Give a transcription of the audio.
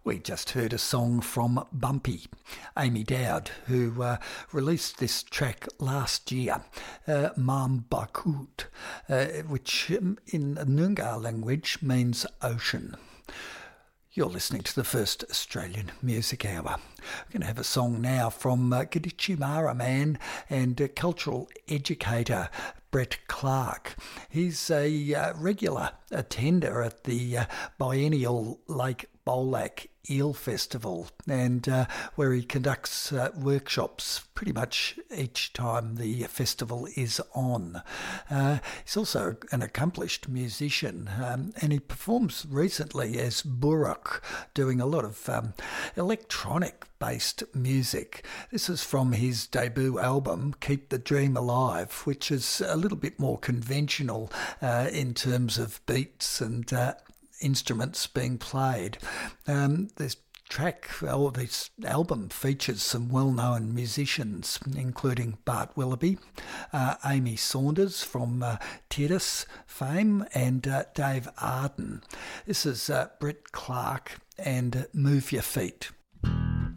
We just heard a song from Bumpy, Amy Dowd, who released this track last year, Mam Bakut, which in Noongar language means ocean. You're listening to the first Australian Music Hour. We're going to have a song now from Gadichimara man and cultural educator Brett Clark. He's a regular attender at the biennial Lake Bolac Eel Festival, and where he conducts workshops pretty much each time the festival is on. He's also an accomplished musician, and he performs recently as Buruk, doing a lot of electronic-based music. This is from his debut album, Keep the Dream Alive, which is a little bit more conventional in terms of beats and instruments being played. This album features some well-known musicians, including Bart Willoughby, Amy Saunders from Titus fame, and Dave Arden. This is Brett Clark and Move Your Feet.